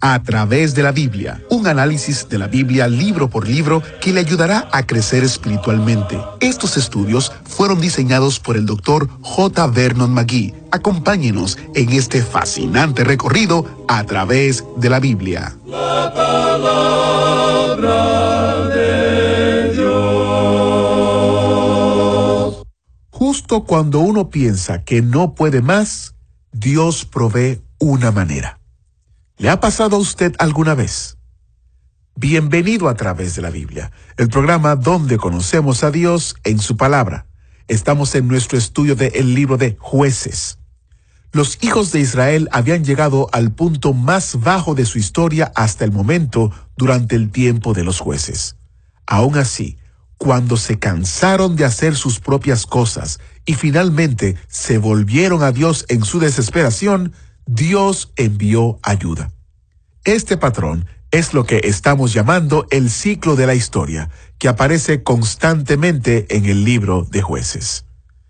A través de la Biblia, un análisis de la Biblia libro por libro que le ayudará a crecer espiritualmente. Estos estudios fueron diseñados por el Dr. J. Vernon McGee. Acompáñenos en este fascinante recorrido a través de la Biblia. La palabra de Dios. Justo cuando uno piensa que no puede más, Dios provee una manera. ¿Le ha pasado a usted alguna vez? Bienvenido a través de la Biblia, el programa donde conocemos a Dios en su palabra. Estamos en nuestro estudio del libro de Jueces. Los hijos de Israel habían llegado al punto más bajo de su historia hasta el momento durante el tiempo de los jueces. Aún así, cuando se cansaron de hacer sus propias cosas y finalmente se volvieron a Dios en su desesperación, Dios envió ayuda. Este patrón es lo que estamos llamando el ciclo de la historia, que aparece constantemente en el libro de Jueces.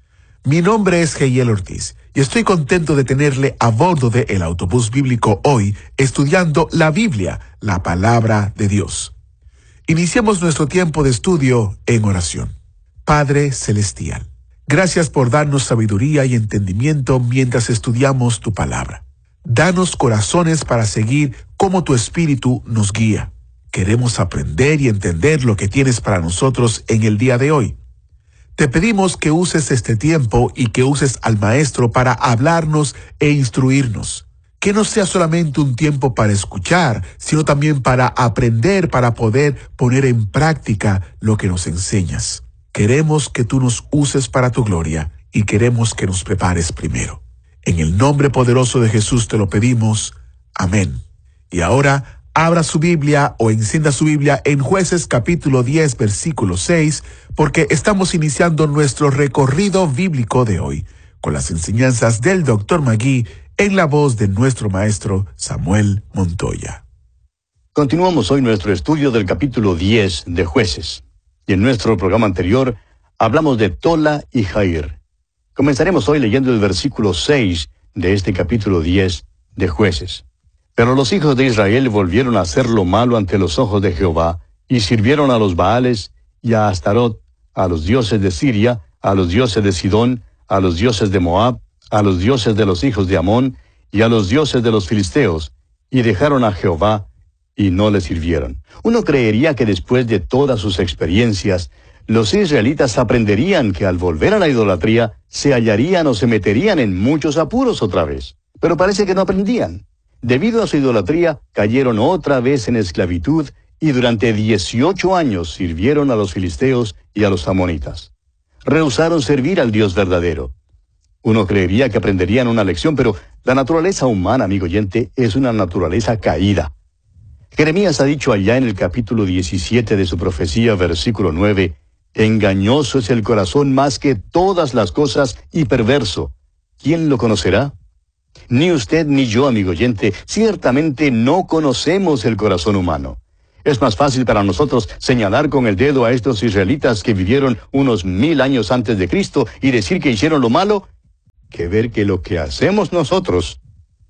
Mi nombre es Heiel Ortiz y estoy contento de tenerle a bordo de el autobús bíblico hoy, estudiando la Biblia, la palabra de Dios. Iniciemos nuestro tiempo de estudio en oración. Padre Celestial, gracias por darnos sabiduría y entendimiento mientras estudiamos tu palabra. Danos corazones para seguir como tu Espíritu nos guía. Queremos aprender y entender lo que tienes para nosotros en el día de hoy. Te pedimos que uses este tiempo y que uses al Maestro para hablarnos e instruirnos. Que no sea solamente un tiempo para escuchar, sino también para aprender, para poder poner en práctica lo que nos enseñas. Queremos que tú nos uses para tu gloria y queremos que nos prepares primero. En el nombre poderoso de Jesús te lo pedimos. Amén. Y ahora, abra su Biblia o encienda su Biblia en Jueces capítulo 10, versículo 6, porque estamos iniciando nuestro recorrido bíblico de hoy, con las enseñanzas del Dr. McGee en la voz de nuestro maestro Samuel Montoya. Continuamos hoy nuestro estudio del capítulo 10 de Jueces. Y en nuestro programa anterior hablamos de Tola y Jair. Comenzaremos hoy leyendo el versículo 6 de este capítulo 10 de Jueces. Pero los hijos de Israel volvieron a hacer lo malo ante los ojos de Jehová, y sirvieron a los Baales y a Astarot, a los dioses de Siria, a los dioses de Sidón, a los dioses de Moab, a los dioses de los hijos de Amón, y a los dioses de los filisteos, y dejaron a Jehová, y no le sirvieron. Uno creería que después de todas sus experiencias, los israelitas aprenderían que al volver a la idolatría, se hallarían o se meterían en muchos apuros otra vez. Pero parece que no aprendían. Debido a su idolatría, cayeron otra vez en esclavitud, y durante 18 años sirvieron a los filisteos y a los amonitas. Rehusaron servir al Dios verdadero. Uno creería que aprenderían una lección, pero la naturaleza humana, amigo oyente, es una naturaleza caída. Jeremías ha dicho allá en el capítulo 17 de su profecía, versículo 9, «Engañoso es el corazón más que todas las cosas y perverso. ¿Quién lo conocerá?» Ni usted ni yo, amigo oyente, ciertamente no conocemos el corazón humano. Es más fácil para nosotros señalar con el dedo a estos israelitas que vivieron unos 1000 años antes de Cristo y decir que hicieron lo malo, que ver que lo que hacemos nosotros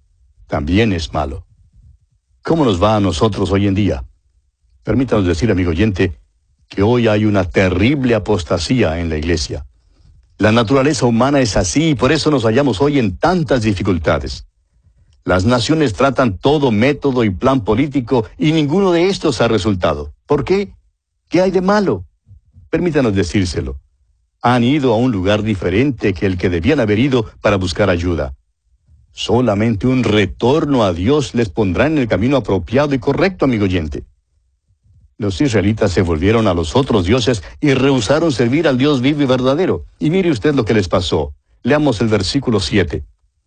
también es malo. ¿Cómo nos va a nosotros hoy en día? Permítanos decir, amigo oyente, que hoy hay una terrible apostasía en la iglesia. La naturaleza humana es así y por eso nos hallamos hoy en tantas dificultades. Las naciones tratan todo método y plan político y ninguno de estos ha resultado. ¿Por qué? ¿Qué hay de malo? Permítanos decírselo. Han ido a un lugar diferente que el que debían haber ido para buscar ayuda. Solamente un retorno a Dios les pondrá en el camino apropiado y correcto, amigo oyente. Los israelitas se volvieron a los otros dioses y rehusaron servir al Dios vivo y verdadero. Y mire usted lo que les pasó. Leamos el versículo 7.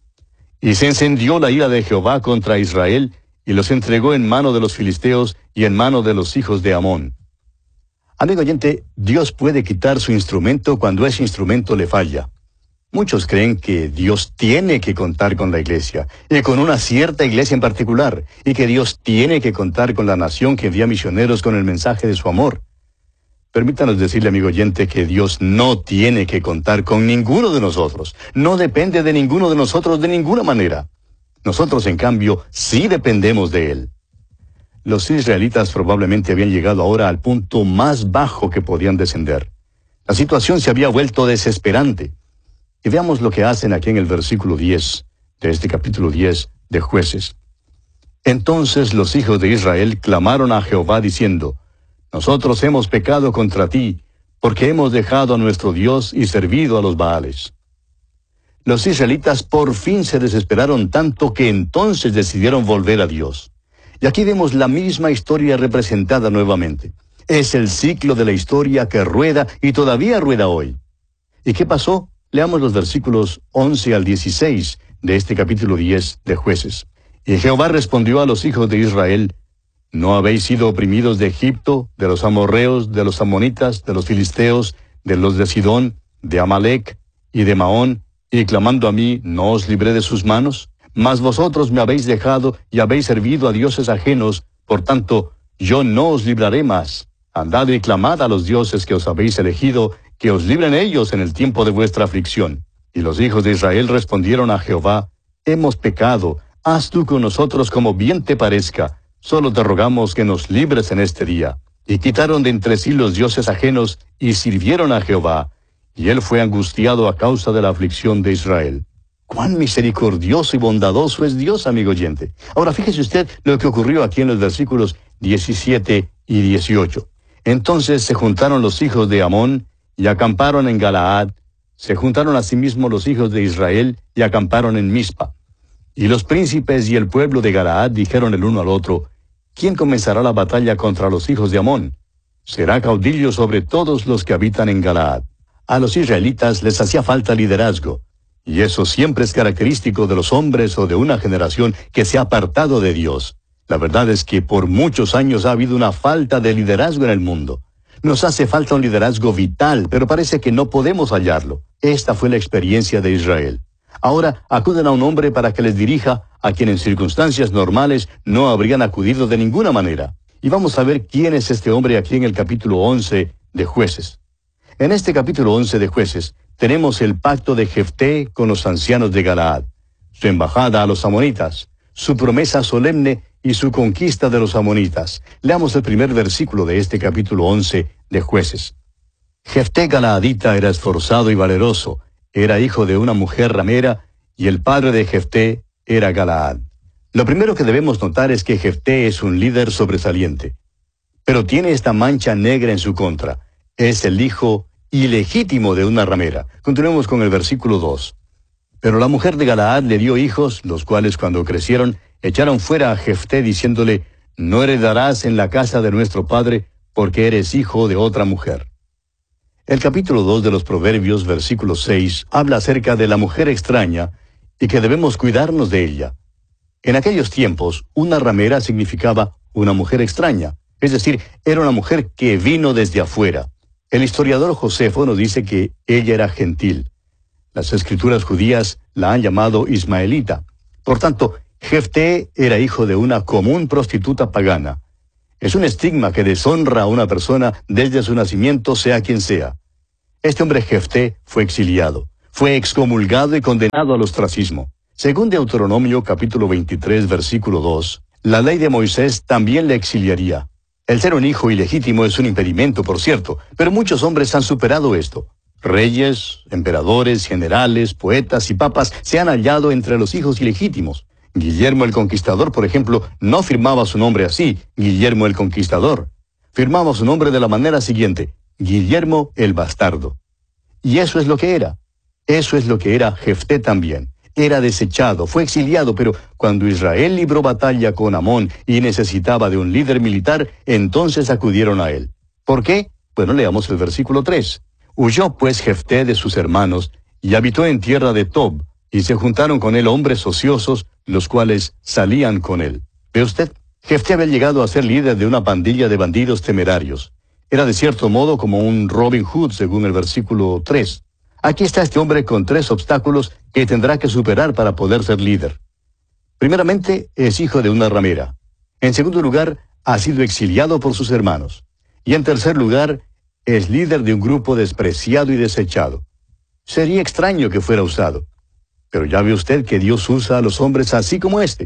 Y se encendió la ira de Jehová contra Israel, y los entregó en mano de los filisteos y en mano de los hijos de Amón. Amigo oyente, Dios puede quitar su instrumento cuando ese instrumento le falla. Muchos creen que Dios tiene que contar con la iglesia, y con una cierta iglesia en particular, y que Dios tiene que contar con la nación que envía misioneros con el mensaje de su amor. Permítanos decirle, amigo oyente, que Dios no tiene que contar con ninguno de nosotros. No depende de ninguno de nosotros de ninguna manera. Nosotros, en cambio, sí dependemos de Él. los israelitas probablemente habían llegado ahora al punto más bajo que podían descender. La situación se había vuelto desesperante. Y veamos lo que hacen aquí en el versículo 10 de este capítulo 10 de Jueces. Entonces los hijos de Israel clamaron a Jehová diciendo, nosotros hemos pecado contra ti, porque hemos dejado a nuestro Dios y servido a los Baales. Los israelitas por fin se desesperaron tanto que entonces decidieron volver a Dios. Y aquí vemos la misma historia representada nuevamente. Es el ciclo de la historia que rueda y todavía rueda hoy. ¿Y qué pasó? Leamos los versículos 11 al 16 de este capítulo 10 de Jueces. Y Jehová respondió a los hijos de Israel, ¿no habéis sido oprimidos de Egipto, de los amorreos, de los amonitas, de los filisteos, de los de Sidón, de Amalec y de Maón, y clamando a mí, no os libré de sus manos? Mas vosotros me habéis dejado y habéis servido a dioses ajenos, por tanto, yo no os libraré más. Andad y clamad a los dioses que os habéis elegido, que os libren ellos en el tiempo de vuestra aflicción. Y los hijos de Israel respondieron a Jehová, hemos pecado, haz tú con nosotros como bien te parezca, solo te rogamos que nos libres en este día. Y quitaron de entre sí los dioses ajenos, y sirvieron a Jehová, y él fue angustiado a causa de la aflicción de Israel. ¡Cuán misericordioso y bondadoso es Dios, amigo oyente! Ahora fíjese usted lo que ocurrió aquí en los versículos 17 y 18. Entonces se juntaron los hijos de Amón, y acamparon en Galaad. Se juntaron asimismo los hijos de Israel, y acamparon en Mizpa. Y los príncipes y el pueblo de Galaad dijeron el uno al otro, ¿quién comenzará la batalla contra los hijos de Amón? Será caudillo sobre todos los que habitan en Galaad. A los israelitas les hacía falta liderazgo, y eso siempre es característico de los hombres o de una generación que se ha apartado de Dios. La verdad es que por muchos años ha habido una falta de liderazgo en el mundo. Nos hace falta un liderazgo vital, pero parece que no podemos hallarlo. Esta fue la experiencia de Israel. Ahora acuden a un hombre para que les dirija, a quien en circunstancias normales no habrían acudido de ninguna manera. Y vamos a ver quién es este hombre aquí en el capítulo 11 de Jueces. En este capítulo 11 de Jueces tenemos el pacto de Jefté con los ancianos de Galaad, su embajada a los amonitas, su promesa solemne y su conquista de los amonitas. Leamos el primer versículo de este capítulo 11 de Jueces. Jefté Galaadita era esforzado y valeroso, era hijo de una mujer ramera, y el padre de Jefté era Galaad. Lo primero que debemos notar es que Jefté es un líder sobresaliente, pero tiene esta mancha negra en su contra. Es el hijo ilegítimo de una ramera. Continuemos con el versículo 2. Pero la mujer de Galaad le dio hijos, los cuales cuando crecieron, echaron fuera a Jefté diciéndole, no heredarás en la casa de nuestro padre, porque eres hijo de otra mujer. El capítulo 2 de los Proverbios, versículo 6, habla acerca de la mujer extraña y que debemos cuidarnos de ella. En aquellos tiempos, una ramera significaba una mujer extraña, es decir, era una mujer que vino desde afuera. El historiador Josefo nos dice que ella era gentil. Las escrituras judías la han llamado ismaelita. Por tanto, Jefté era hijo de una común prostituta pagana. Es un estigma que deshonra a una persona desde su nacimiento, sea quien sea. Este hombre Jefté fue exiliado, fue excomulgado y condenado al ostracismo. Según Deuteronomio capítulo 23, versículo 2, la ley de Moisés también le exiliaría. El ser un hijo ilegítimo es un impedimento, por cierto, pero muchos hombres han superado esto. Reyes, emperadores, generales, poetas y papas se han hallado entre los hijos ilegítimos. Guillermo el Conquistador, por ejemplo, no firmaba su nombre así, Guillermo el Conquistador. Firmaba su nombre de la manera siguiente, Guillermo el Bastardo. Y eso es lo que era. Eso es lo que era Jefté también. Era desechado, fue exiliado, pero cuando Israel libró batalla con Amón y necesitaba de un líder militar, entonces acudieron a él. ¿Por qué? Bueno, leamos el versículo 3. Huyó pues Jefté de sus hermanos, y habitó en tierra de Tob, y se juntaron con él hombres ociosos, los cuales salían con él. ¿Ve usted? Jefté había llegado a ser líder de una pandilla de bandidos temerarios. Era de cierto modo como un Robin Hood, según el versículo 3. Aquí está este hombre con 3 obstáculos que tendrá que superar para poder ser líder. Primeramente, es hijo de una ramera. En segundo lugar, ha sido exiliado por sus hermanos. Y en tercer lugar, es líder de un grupo despreciado y desechado. Sería extraño que fuera usado. Pero ya ve usted que Dios usa a los hombres así como este.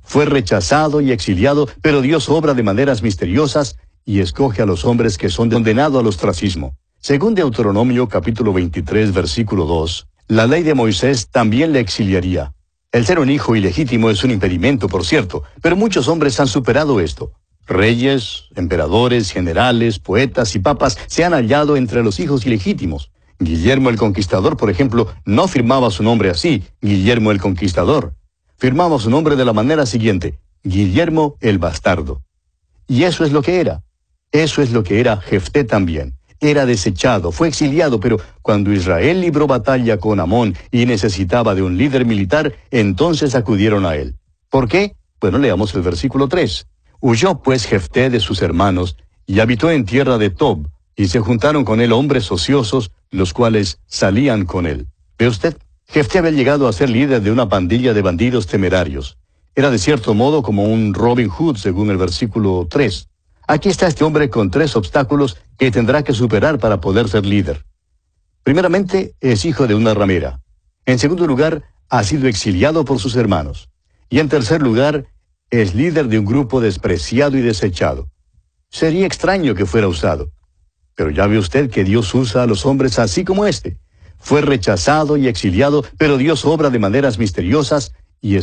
Fue rechazado y exiliado, pero Dios obra de maneras misteriosas y escoge a los hombres que son condenados al ostracismo. Según Deuteronomio capítulo 23, versículo 2, la ley de Moisés también le exiliaría. El ser un hijo ilegítimo es un impedimento, por cierto, pero muchos hombres han superado esto. Reyes, emperadores, generales, poetas y papas se han hallado entre los hijos ilegítimos. Guillermo el Conquistador, por ejemplo, no firmaba su nombre así, Guillermo el Conquistador. Firmaba su nombre de la manera siguiente, Guillermo el Bastardo. Y eso es lo que era. Eso es lo que era Jefté también. Era desechado, fue exiliado, pero cuando Israel libró batalla con Amón y necesitaba de un líder militar, entonces acudieron a él. ¿Por qué? Bueno, leamos el versículo 3. Huyó pues Jefté de sus hermanos, y habitó en tierra de Tob, y se juntaron con él hombres ociosos, los cuales salían con él. ¿Ve usted? Jefté había llegado a ser líder de una pandilla de bandidos temerarios. Era de cierto modo como un Robin Hood, según el versículo 3. Aquí está este hombre con 3 obstáculos que tendrá que superar para poder ser líder. Primeramente, es hijo de una ramera. En segundo lugar, ha sido exiliado por sus hermanos. Y en tercer lugar, es líder de un grupo despreciado y desechado. Sería extraño que fuera usado. Pero ya ve usted que Dios usa a los hombres así como este. Fue rechazado y exiliado, pero Dios obra de maneras misteriosas